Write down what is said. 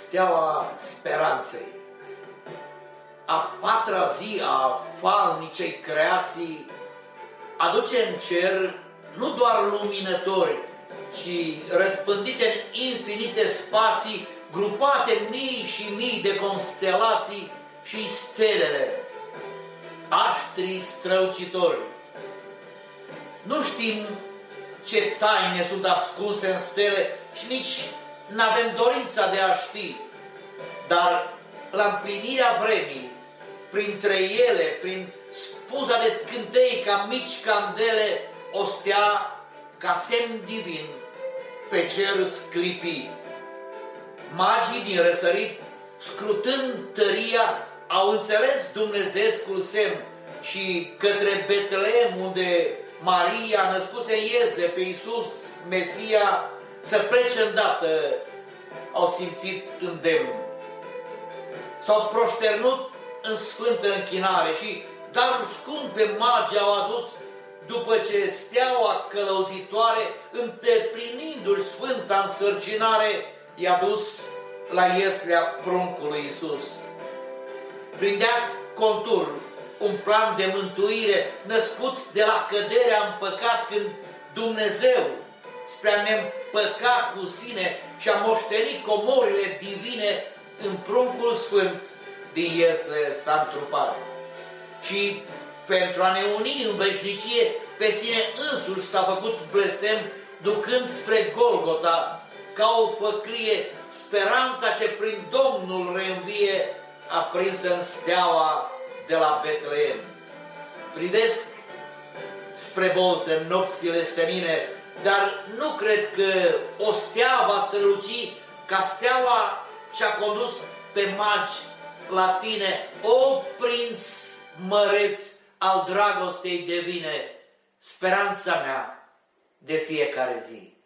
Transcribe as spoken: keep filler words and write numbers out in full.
steaua speranței. A patra zi a falnicei creații aduce în cer nu doar luminători, ci răspândite în infinite spații, grupate în mii și mii de constelații și stelele, aștrii strălucitori. Nu știm ce taine sunt ascunse în stele și nici n-avem dorința de a ști, dar la împlinirea vremii, printre ele, prin spuza de scântei ca mici candele, o stea ca semn divin pe cer sclipi. Magii din răsărit, scrutând tăria, au înțeles dumnezeescul semn și către Betleem, unde Maria născuse în iezde pe Iisus, Mesia, să plece îndată, au simțit îndemn. S-au proșternut în sfântă închinare și darul scump pe magi au adus, după ce steaua călăuzitoare, îndeplinindu-și sfânta însărcinare, i-a dus la ieslea pruncului Iisus. Prindea contur un plan de mântuire născut de la căderea în păcat, când Dumnezeu, spre a ne împăca cu sine și a moșteni comorile divine, în pruncul sfânt din iesle s-a întrupat. Și pentru a ne uni în veșnicie, pe sine însuși s-a făcut blestem, ducând spre Golgota, ca o făclie, speranța ce prin Domnul reînvie, aprinsă în steaua de la Betleem. Privesc spre boltă în nopțile senine, dar nu cred că o stea va străluci ca steaua ce-a condus pe magi la tine, o prinț măreț al dragostei divine, speranța mea de fiecare zi.